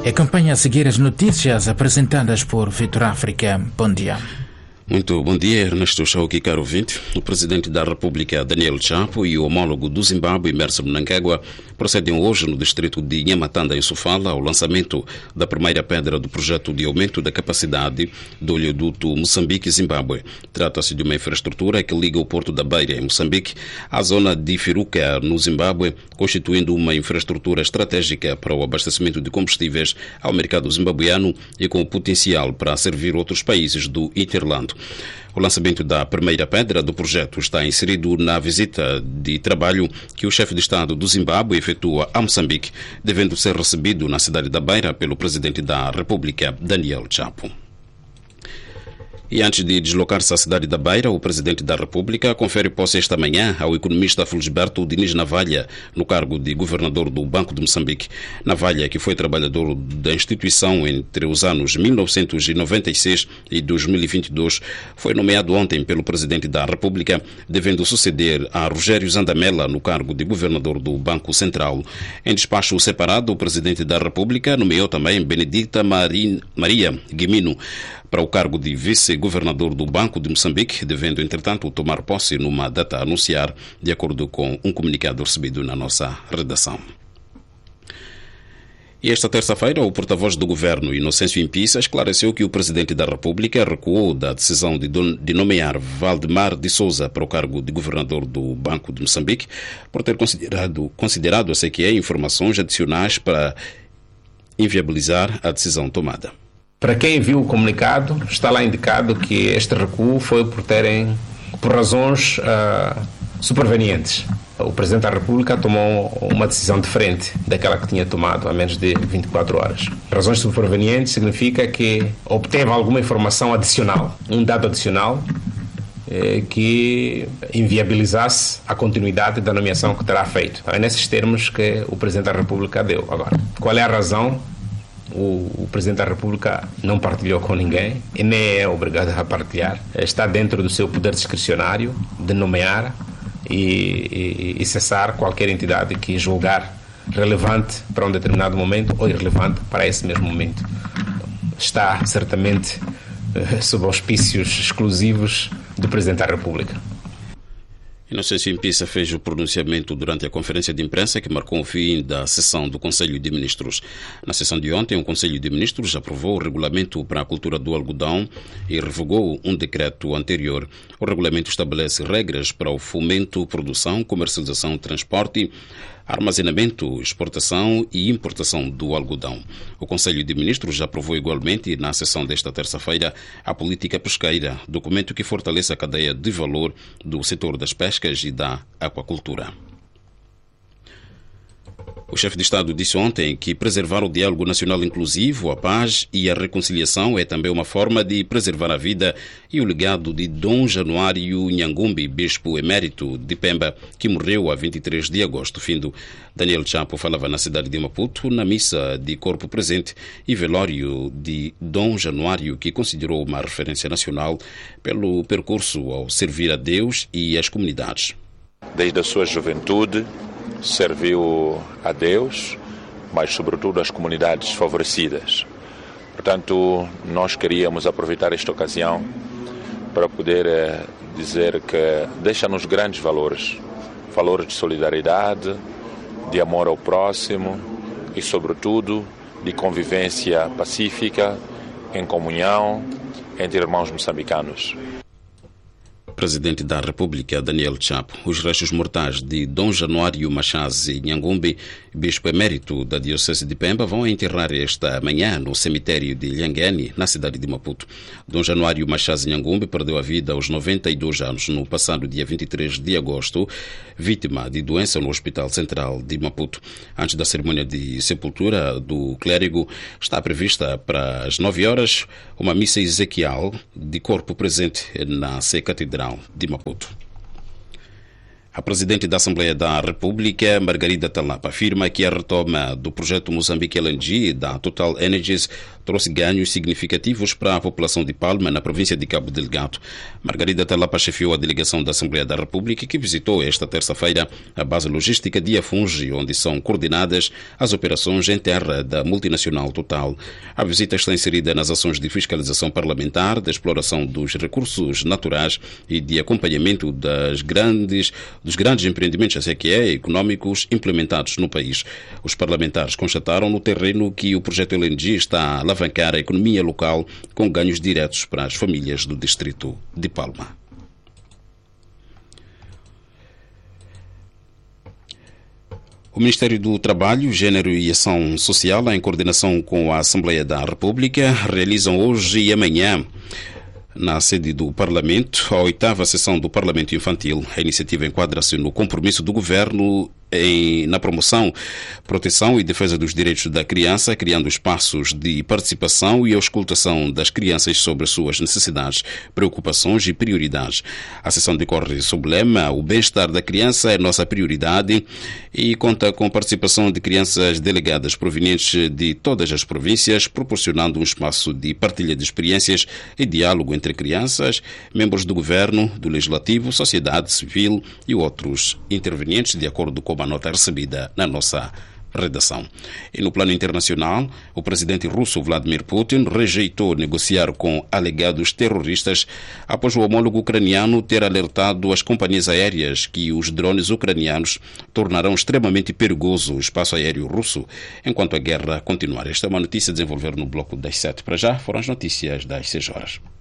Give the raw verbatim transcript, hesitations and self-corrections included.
Acompanhe a seguir as notícias apresentadas por Vitor África. Bom dia. Muito bom dia, Ernesto Chauki, caro ouvinte. O presidente da República, Daniel Chapo, e o homólogo do Zimbábue, Emmerson Mnangagwa, procedem hoje no distrito de Nhamatanda, em Sofala, ao lançamento da primeira pedra do projeto de aumento da capacidade do oleoduto Moçambique-Zimbábue. Trata-se de uma infraestrutura que liga o Porto da Beira, em Moçambique, à zona de Firuca, no Zimbábue, constituindo uma infraestrutura estratégica para o abastecimento de combustíveis ao mercado zimbabuiano e com potencial para servir outros países do Interland. O lançamento da primeira pedra do projeto está inserido na visita de trabalho que o chefe de Estado do Zimbábue efetua a Moçambique, devendo ser recebido na cidade da Beira pelo presidente da República, Daniel Chapo. E antes de deslocar-se à cidade da Beira, o presidente da República confere posse esta manhã ao economista Felisberto Diniz Navalha no cargo de governador do Banco de Moçambique. Navalha, que foi trabalhador da instituição entre os anos mil novecentos e noventa e seis e dois mil e vinte e dois, foi nomeado ontem pelo presidente da República, devendo suceder a Rogério Zandamela no cargo de governador do Banco Central. Em despacho separado, o presidente da República nomeou também Benedita Maria Guimino para o cargo de vice-governador do Banco de Moçambique, devendo, entretanto, tomar posse numa data a anunciar, de acordo com um comunicado recebido na nossa redação. E esta terça-feira, o porta-voz do governo, Inocêncio Impissa, esclareceu que o presidente da República recuou da decisão de, de nomear Valdemar de Souza para o cargo de governador do Banco de Moçambique, por ter considerado, considerado a C Q E informações adicionais para inviabilizar a decisão tomada. Para quem viu o comunicado, está lá indicado que este recuo foi por terem, por razões uh, supervenientes. O Presidente da República tomou uma decisão diferente daquela que tinha tomado há menos de vinte e quatro horas. Razões supervenientes significa que obteve alguma informação adicional, um dado adicional eh, que inviabilizasse a continuidade da nomeação que terá feito. É nesses termos que o Presidente da República deu. Agora, qual é a razão? O, o Presidente da República não partilhou com ninguém e nem é obrigado a partilhar. Está dentro do seu poder discricionário de nomear e, e, e cessar qualquer entidade que julgar relevante para um determinado momento ou irrelevante para esse mesmo momento. Está certamente uh, sob auspícios exclusivos do Presidente da República. Inocêncio Impissa fez o pronunciamento durante a conferência de imprensa que marcou o fim da sessão do Conselho de Ministros. Na sessão de ontem, o Conselho de Ministros aprovou o regulamento para a cultura do algodão e revogou um decreto anterior. O regulamento estabelece regras para o fomento, produção, comercialização, transporte, armazenamento, exportação e importação do algodão. O Conselho de Ministros aprovou igualmente, na sessão desta terça-feira, a política pesqueira, documento que fortalece a cadeia de valor do setor das pescas e da aquacultura. O chefe de Estado disse ontem que preservar o diálogo nacional inclusivo, a paz e a reconciliação é também uma forma de preservar a vida e o legado de Dom Januário Nhangumbi, bispo emérito de Pemba, que morreu a vinte e três de agosto. Findo, Daniel Chapo falava na cidade de Maputo, na missa de corpo presente e velório de Dom Januário, que considerou uma referência nacional pelo percurso ao servir a Deus e as comunidades. Desde a sua juventude, serviu a Deus, mas sobretudo às comunidades favorecidas. Portanto, nós queríamos aproveitar esta ocasião para poder eh, dizer que deixa-nos grandes valores, valores de solidariedade, de amor ao próximo e, sobretudo, de convivência pacífica, em comunhão, entre irmãos moçambicanos. Presidente da República, Daniel Chapo. Os restos mortais de Dom Januário Machazi Nhangumbi, bispo emérito da Diocese de Pemba, vão enterrar esta manhã no cemitério de Lhangene, na cidade de Maputo. Dom Januário Machazi Nhangumbi perdeu a vida aos noventa e dois anos no passado dia vinte e três de agosto, vítima de doença no Hospital Central de Maputo. Antes da cerimônia de sepultura do clérigo, está prevista para as nove horas uma missa exequial de corpo presente na Sé Catedral de Maputo. A presidente da Assembleia da República, Margarida Talapa, afirma que a retoma do projeto Moçambique L N G da Total Energies trouxe ganhos significativos para a população de Palma, na província de Cabo Delgado. Margarida Talapa chefiou a delegação da Assembleia da República, que visitou esta terça-feira a base logística de Afungi, onde são coordenadas as operações em terra da multinacional Total. A visita está inserida nas ações de fiscalização parlamentar, de exploração dos recursos naturais e de acompanhamento das grandes, dos grandes empreendimentos, assim que é, económicos implementados no país. Os parlamentares constataram no terreno que o projeto L N G está a alavancar a economia local com ganhos diretos para as famílias do distrito de Palma. O Ministério do Trabalho, Gênero e Ação Social, em coordenação com a Assembleia da República, realizam hoje e amanhã, na sede do Parlamento, a oitava sessão do Parlamento Infantil. A iniciativa enquadra-se no compromisso do Governo em, na promoção, proteção e defesa dos direitos da criança, criando espaços de participação e auscultação das crianças sobre suas necessidades, preocupações e prioridades. A sessão decorre sob o lema "O bem-estar da criança é nossa prioridade" e conta com participação de crianças delegadas provenientes de todas as províncias, proporcionando um espaço de partilha de experiências e diálogo entre crianças, membros do Governo, do Legislativo, sociedade civil e outros intervenientes, de acordo com a nota recebida na nossa redação. E no plano internacional, o presidente russo Vladimir Putin rejeitou negociar com alegados terroristas após o homólogo ucraniano ter alertado as companhias aéreas que os drones ucranianos tornarão extremamente perigoso o espaço aéreo russo enquanto a guerra continuar. Esta é uma notícia a desenvolver no bloco das sete. Para já, foram as notícias das seis horas.